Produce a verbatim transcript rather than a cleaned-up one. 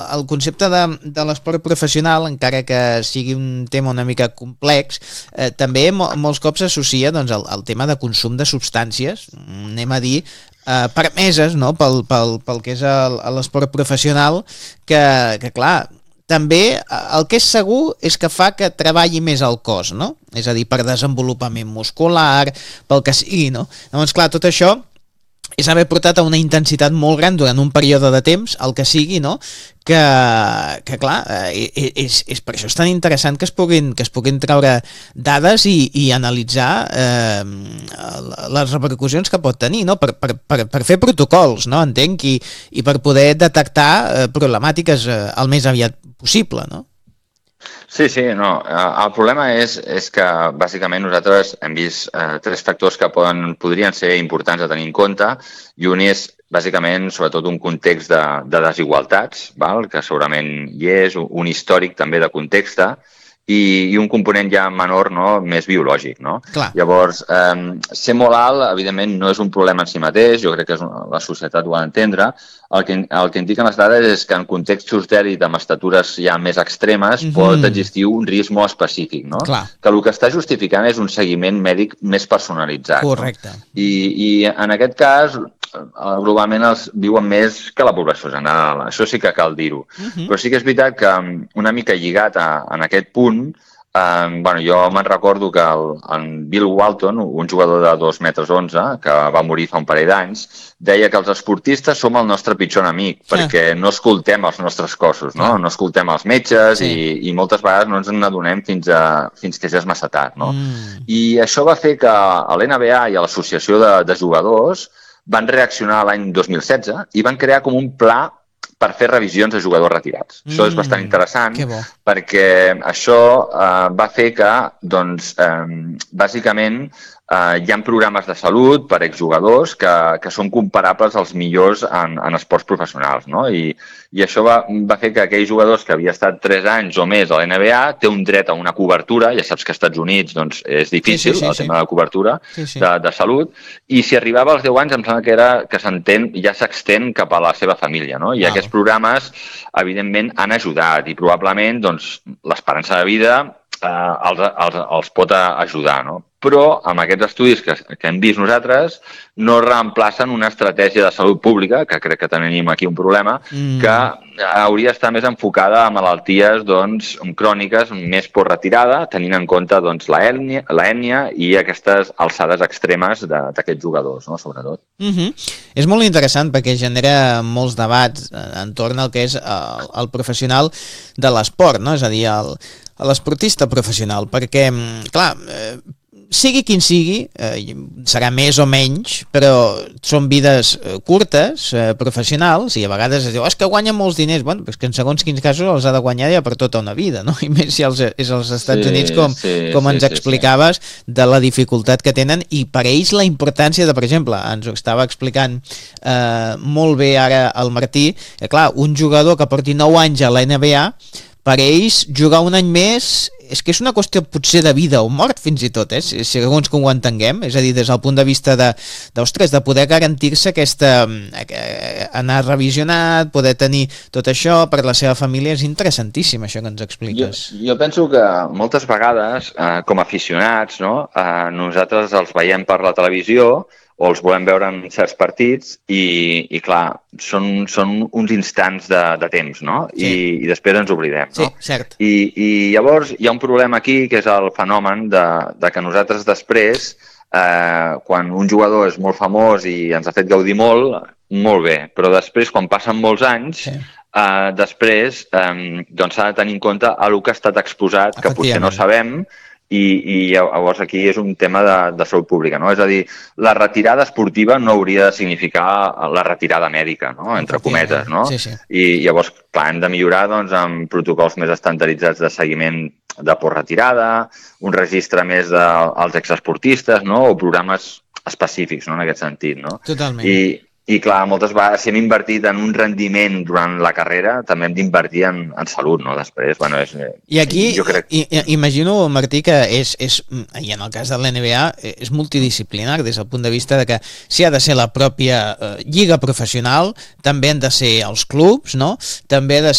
el concepte de, de l'esport professional, encara que sigui un tema una mica complex, eh, també mo molts cops s'associa doncs, al, al tema de consum de substàncies, anem a dir, eh, permeses, no?, pel, pel, pel que és l'esport professional, que, que clar, també el que és segur és que fa que treballi més el cos, no? És a dir, per desenvolupament muscular, pel que sigui, no? Llavors, clar, tot això és haver portat a una intensitat molt gran durant un període de temps, el que sigui, no? Que, que clar, eh, és, és per això és tan interessant que es puguin, que es puguin treure dades i, i analitzar eh, les repercussions que pot tenir, no? Per, per, per, per fer protocols, no? Entenc, i, i per poder detectar eh, problemàtiques eh, el més aviat possible, no? Sí, sí, no. El problema és, és que bàsicament nosaltres hem vist eh, tres factors que poden, podrien ser importants a tenir en compte, i un és bàsicament sobretot un context de, de desigualtats, val? Que segurament hi és, un històric també de context, i, i un component ja menor, no?, més biològic, no? Clar. Llavors, eh, ser molt alt, evidentment, no és un problema en si mateix, jo crec que és una, la societat ho ha d'entendre. El que, el que indiquen les dades és que en contextos d'elit amb estatures ja més extremes mm-hmm. pot existir un risc molt específic, no? Clar. Que el que està justificant és un seguiment mèdic més personalitzat. Correcte. No? I, I en aquest cas, globalment els viuen més que la població general, això sí que cal dir-ho. Uh-huh. Però sí que és veritat que una mica lligat a, en aquest punt, eh, bueno, jo me'n recordo que el, en Bill Walton, un jugador de dos metres onze, que va morir fa un parell d'anys, deia que els esportistes som el nostre pitjor enemic, sí. perquè no escoltem els nostres cossos, no, sí. no escoltem els metges sí. i, i moltes vegades no ens n'adonem fins, a, fins que ja és massa tard. No? Mm. I això va fer que a l'N B A i a l'Associació de, de Jugadors van reaccionar l'any dos mil setze i van crear com un pla per fer revisions de jugadors retirats. Mm, això és bastant interessant perquè això eh, va fer que, doncs, eh, bàsicament, eh, hi ha programes de salut per exjugadors que, que són comparables als millors en, en esports professionals, no? I, i això va, va fer que aquells jugadors que havia estat tres anys o més a l'N B A té un dret a una cobertura, ja saps que als Estats Units doncs, és difícil sí, sí, sí, el tema sí. de la cobertura sí, sí. De, de salut, i si arribava als deu anys em sembla que, era, que s'entén, ja s'extén cap a la seva família, no? I ah. aquests programes, evidentment, han ajudat i probablement doncs, l'esperança de vida eh, els, els, els pot ajudar, no? Però amb aquests estudis que, que hem vist nosaltres no reemplacen una estratègia de salut pública, que crec que tenim aquí un problema, mm. que hauria d'estar més enfocada a malalties doncs, cròniques més por retirada, tenint en compte doncs, la ètnia, la ètnia i aquestes alçades extremes d'aquests jugadors, no? Sobretot. Mm-hmm. És molt interessant perquè genera molts debats entorn al que és el, el professional de l'esport, no? És a dir, l'esportista professional, perquè, clar, eh, sigui quin sigui, eh, serà més o menys, però són vides eh, curtes, eh, professionals, i a vegades es diu, oh, és que guanyen molts diners. Bueno, però és que en segons quins casos els ha de guanyar ja per tota una vida, no? I més si els, és als Estats sí, Units, com, sí, com ens sí, explicaves, sí, sí. de la dificultat que tenen, i per ells la importància de, per exemple, ens ho estava explicant eh, molt bé ara el Martí, que clar, un jugador que porti nou anys a la N B A, per ells jugar un any més és que és una qüestió potser de vida o mort fins i tot, eh? si, si alguns que ho entenguem, és a dir, des del punt de vista de, d'ostres, de poder garantir-se aquesta, eh, anar revisionat, poder tenir tot això per la seva família, és interessantíssim això que ens expliques. Jo, jo penso que moltes vegades, eh, com a aficionats, no? eh, nosaltres els veiem per la televisió o els volem veure en certs partits i, i clar, són, són uns instants de, de temps, no? Sí. I, i després ens oblidem, no? Sí, cert. I, I llavors hi ha un problema aquí, que és el fenomen de, de que nosaltres després, eh, quan un jugador és molt famós i ens ha fet gaudir molt, molt bé, però després, quan passen molts anys, sí. eh, després eh, doncs s'ha de tenir en compte el que ha estat exposat, que potser no sabem, I, i llavors aquí és un tema de, de salut pública, no? És a dir, la retirada esportiva no hauria de significar la retirada mèdica, no? Entre cometes, no? Sí, sí. I llavors, clar, hem de millorar doncs, amb protocols més estandarditzats de seguiment de postretirada, un registre més dels exesportistes, no? O programes específics, no? En aquest sentit, no? Totalment. I, I clar, moltes vegades si hem invertit en un rendiment durant la carrera, també hem d'invertir en, en salut, no? Després, bueno, és... I aquí, jo crec... i, imagino, Martí, que és, és, i en el cas de l'N B A, és multidisciplinar des del punt de vista de que si ha de ser la pròpia eh, lliga professional, també han de ser els clubs, no? També ha de